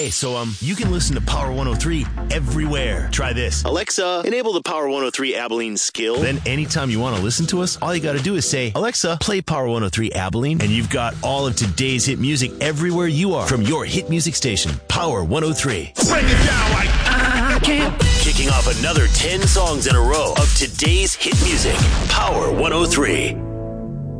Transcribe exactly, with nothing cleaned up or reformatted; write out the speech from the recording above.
Okay, so um, you can listen to Power one oh three everywhere. Try this. Alexa, enable the Power one oh three Abilene skill. Then anytime you want to listen to us, all you got to do is say, Alexa, play Power one oh three Abilene, and you've got all of today's hit music everywhere you are from your hit music station, Power one oh three. Break it down like I can't. Kicking off another ten songs in a row of today's hit music, Power one oh three.